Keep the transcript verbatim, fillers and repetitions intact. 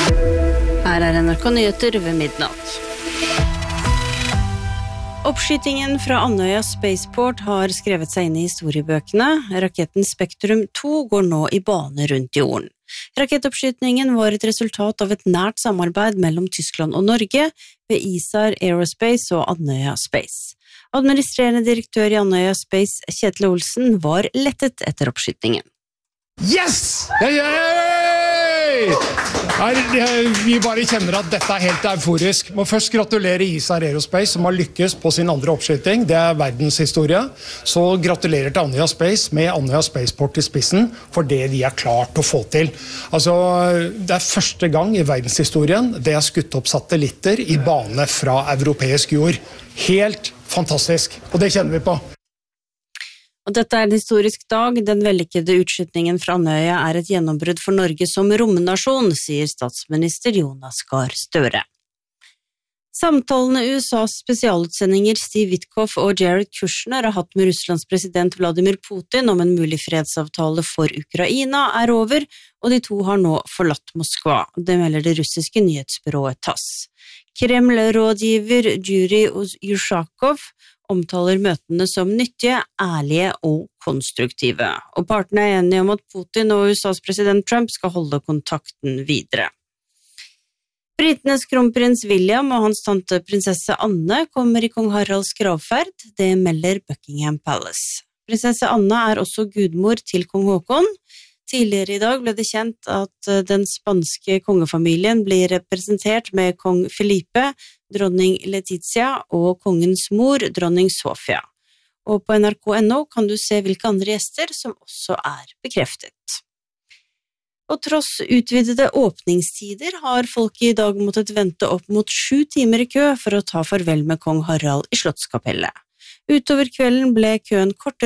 Her er N R K Nyheter ved midnatt. Oppskytingen fra Andøya Spaceport har skrevet seg inn i historiebøkene. Raketten Spektrum to går nå i bane rundt jorden. Rakettoppskytningen var et resultat av et nært samarbeid mellom Tyskland og Norge ved I S A R Aerospace og Andøya Space. Administrerende direktør i Andøya Space, Kjetil Olsen, var lettet etter oppskytningen. Yes! Hey, hey! Her, vi bare kjenner at dette er helt euforisk. Må først gratulere I S A R Aerospace som har lykkes på sin andre oppskyting. Det er verdenshistorie. Så gratulerer til Andøya Space med Andøya Spaceport i spissen for det de har klart å få til. Altså, det er første gang i verdenshistorien det er skutt opp satellitter i bane fra europeisk jord. Helt fantastisk, og det kjenner vi på. Og dette er en historisk dag. Den vellykkede utskytningen fra Andøya er et gjennombrudd for Norge som romnasjon, sier statsminister Jonas Gahr Støre. Samtalene U S A's spesialutsendinger Steve Witkoff og Jared Kushner har hatt med Russlands president Vladimir Putin om en mulig fredsavtale for Ukraina er over, og de to har nå forlatt Moskva. Det melder det russiske nyhetsbyrået TASS. Kreml-rådgiver Yuri Ushakov omtaler møtene som nyttige, ærlige og konstruktive. Og partene er enige om at Putin og U S A's president Trump skal holde kontakten videre. Britenes kronprins William og hans tante prinsesse Anne kommer i kong Haralds gravferd, det melder Buckingham Palace. Prinsesse Anne er også gudmor til kong Håkon. Tidligere i dag ble det kjent at den spanske kongefamilien blir representert med kong Felipe, dronning Letizia og kongens mor, dronning Sofia. Og på N R K punktum N O kan du se hvilke andre gjester som også er bekreftet. Og tross utvidede åpningstider har folk i dag måttet vente opp mot sju timer i kø for å ta farvel med kong Harald i Slottskapellet. Utover kvelden ble køen kortere